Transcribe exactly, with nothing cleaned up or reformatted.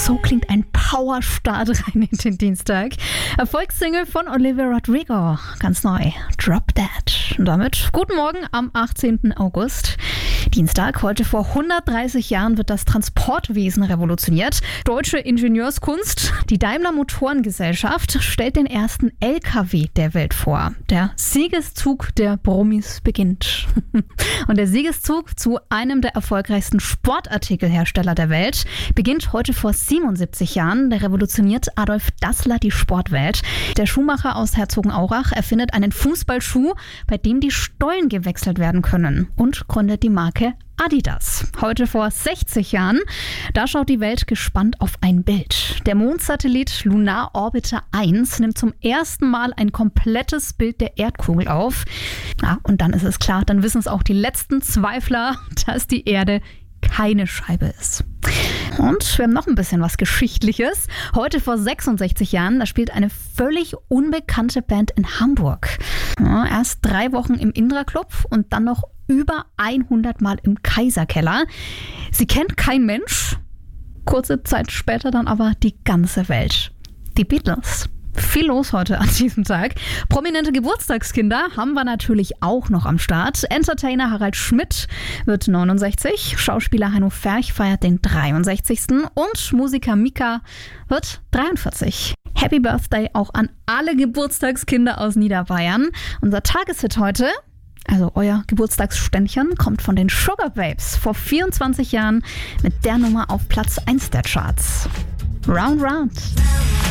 So klingt ein Powerstart rein in den Dienstag. Erfolgssingle von Olivia Rodrigo, ganz neu, Drop Dead. Und damit guten Morgen am achtzehnten August. Dienstag, heute vor hundertdreißig Jahren wird das Transportwesen revolutioniert. Deutsche Ingenieurskunst, die Daimler Motorengesellschaft, stellt den ersten L K W der Welt vor. Der Siegeszug der Brummis beginnt. Und der Siegeszug zu einem der erfolgreichsten Sportartikelhersteller der Welt beginnt heute vor siebenundsiebzig Jahren. Da revolutioniert Adolf Dassler die Sportwelt. Der Schuhmacher aus Herzogenaurach erfindet einen Fußballschuh, bei dem die Stollen gewechselt werden können, und gründet die Marke Adidas. Heute vor sechzig Jahren, da schaut die Welt gespannt auf ein Bild. Der Mondsatellit Lunar Orbiter eins nimmt zum ersten Mal ein komplettes Bild der Erdkugel auf. Ja, und dann ist es klar, dann wissen es auch die letzten Zweifler, dass die Erde keine Scheibe ist. Und wir haben noch ein bisschen was Geschichtliches. Heute vor sechsundsechzig Jahren, da spielt eine völlig unbekannte Band in Hamburg. Ja, erst drei Wochen im Indra Club und dann noch über hundert Mal im Kaiserkeller. Sie kennt kein Mensch. Kurze Zeit später dann aber die ganze Welt. Die Beatles. Viel los heute an diesem Tag. Prominente Geburtstagskinder haben wir natürlich auch noch am Start. Entertainer Harald Schmidt wird neunundsechzig, Schauspieler Heino Ferch feiert den dreiundsechzigsten und Musiker Mika wird dreiundvierzig. Happy Birthday auch an alle Geburtstagskinder aus Niederbayern. Unser Tageshit heute, also euer Geburtstagsständchen, kommt von den Sugar Babes. Vor vierundzwanzig Jahren mit der Nummer auf Platz eins der Charts. Round Round.